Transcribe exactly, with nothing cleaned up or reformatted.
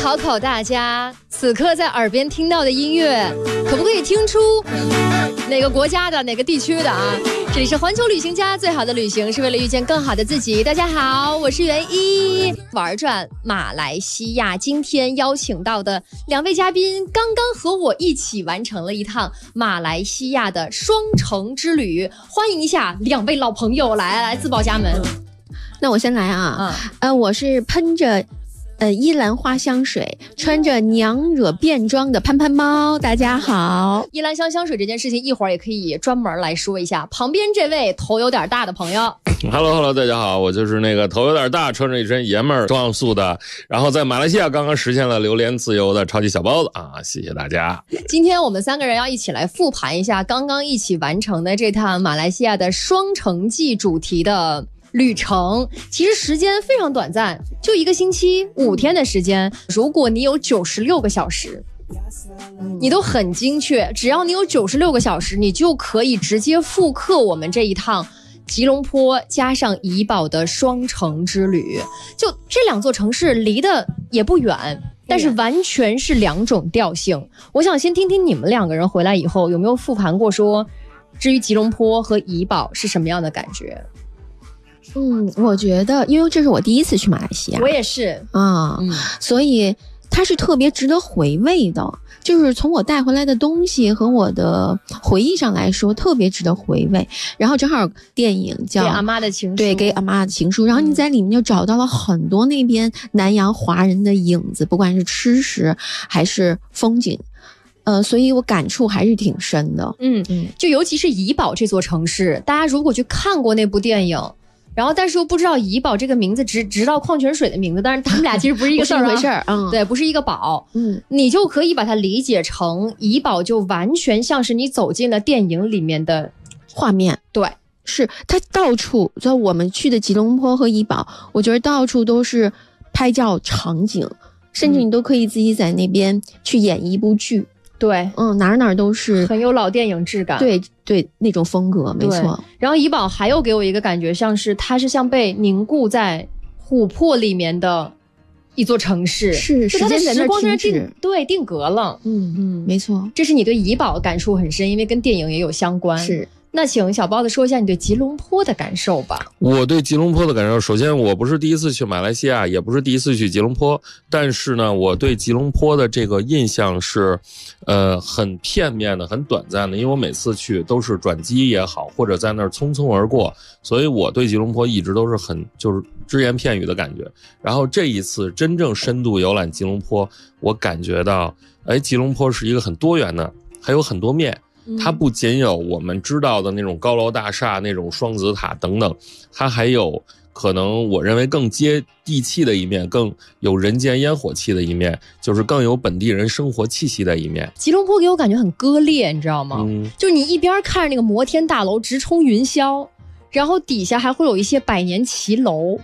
考考大家，此刻在耳边听到的音乐，可不可以听出哪个国家的、哪个地区的啊？这里是环球旅行家，最好的旅行是为了遇见更好的自己。大家好，我是袁一，玩转马来西亚。今天邀请到的两位嘉宾，刚刚和我一起完成了一趟马来西亚的双城之旅。欢迎一下两位老朋友，来来自报家门。 那我先来啊，嗯、呃，我是喷着呃依兰花香水，穿着娘惹便装的潘潘猫，大家好。 依兰香香水这件事情，一会儿也可以专门来说一下。旁边这位头有点大的朋友 ，Hello Hello， 大家好，我就是那个头有点大，穿着一身爷们儿装束的，然后在马来西亚刚刚实现了榴莲自由的超级小包子啊！谢谢大家。 今天我们三个人要一起来复盘一下刚刚一起完成的这趟马来西亚的双城记主题的旅程。其实时间非常短暂，就一个星期五天的时间。如果你有九十六个小时，你都很精确，只要你有九十六个小时，你就可以直接复刻我们这一趟吉隆坡加上怡保的双城之旅。就这两座城市离得也不远，但是完全是两种调性。我想先听听你们两个人回来以后有没有复盘过，说至于吉隆坡和怡保是什么样的感觉。 嗯，我觉得因为这是我第一次去马来西亚， 我也是啊、嗯，所以它是特别值得回味的，就是从我带回来的东西和我的回忆上来说特别值得回味。然后正好电影叫给阿妈的情书， 对，给阿妈的情书，然后你在里面就找到了很多那边南洋华人的影子，不管是吃食还是风景，呃，所以我感触还是挺深的。 嗯嗯，就尤其是怡保这座城市，大家如果去看过那部电影，然后但是又不知道怡保这个名字，只知道矿泉水的名字，但是他们俩其实不是一个事儿、啊、 不是一回事儿，嗯， 对，不是一个宝， 嗯，你就可以把它理解成怡保就完全像是你走进了电影里面的画面， 对， 是它到处，在我们去的吉隆坡和怡保，我觉得到处都是拍照场景，甚至你都可以自己在那边去演一部剧。 对， 嗯，哪儿哪儿都是很有老电影质感， 对对，那种风格没错。 然后怡保还有给我一个感觉，像是它是像被凝固在琥珀里面的一座城市， 是时间在那儿停止， 对，定格了。 嗯嗯，没错， 这是你对怡保感触很深，因为跟电影也有相关。 是。 那请小包子说一下你对吉隆坡的感受吧。 我对吉隆坡的感受，首先我不是第一次去马来西亚，也不是第一次去吉隆坡，但是呢，我对吉隆坡的这个印象是呃，很片面的，很短暂的，因为我每次去都是转机也好，或者在那儿匆匆而过，所以我对吉隆坡一直都是很就是只言片语的感觉。然后这一次真正深度游览吉隆坡，我感觉到哎，吉隆坡是一个很多元的，还有很多面。它不仅有我们知道的那种高楼大厦，那种双子塔等等，它还有可能我认为更接地气的一面，更有人间烟火气的一面，就是更有本地人生活气息的一面。 吉隆坡给我感觉很割裂，你知道吗？ 嗯， 就是你一边看着那个摩天大楼直冲云霄，然后底下还会有一些百年骑楼，